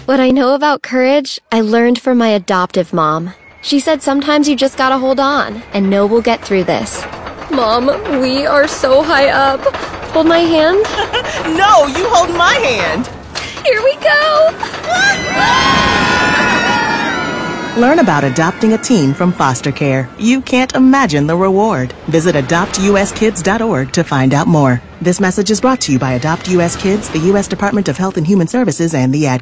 What I know about courage, I learned from my adoptive mom. She said sometimes you just gotta hold on and know we'll get through this. Mom, we are so high up. Hold my hand? No, you hold my hand. Here we go! Learn about adopting a teen from foster care. You can't imagine the reward. Visit adoptuskids.org to find out more. This message is brought to you by Adopt US Kids, the U.S. Department of Health and Human Services, and the Ad